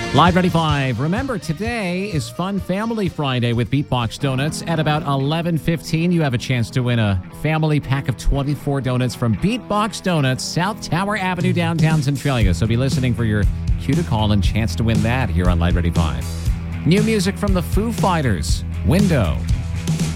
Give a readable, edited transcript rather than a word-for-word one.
Live Ready 5. Remember, today is Fun Family Friday with Beatbox Donuts. At about 11:15, you have a chance to win a family pack of 24 donuts from Beatbox Donuts, South Tower Avenue, downtown Centralia. So be listening for your cue to call and chance to win that here on Live Ready 5. New music from the Foo Fighters, Window.